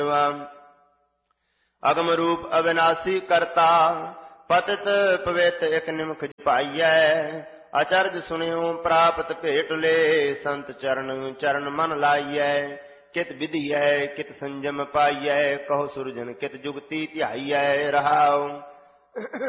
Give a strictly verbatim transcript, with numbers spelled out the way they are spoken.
ਅਗਮ ਰੂਪ ਅਵਿਨਾਸੀ ਕਰਤਾ ਪਤਿਤ ਪਵਿੱਤ ਇਕ ਨਿਮਖ ਪਾਈਐ। ਅਚਰਜ ਸੁਣਿਓ ਪ੍ਰਾਪਤ ਭੇਟ ਲੇ ਸੰਤ ਚਰਨ ਚਰਨ ਮਨ ਲਾਈਐ। ਕਿਤ ਵਿਧੀਐ ਕਿਤ ਸੰਜਮ ਪਾਈਐ ਕਹੋ ਸੁਰਜਨ ਕਿਤ ਜੁਗਤੀ ਧਿਆਈਐ ਰਹਾਉ।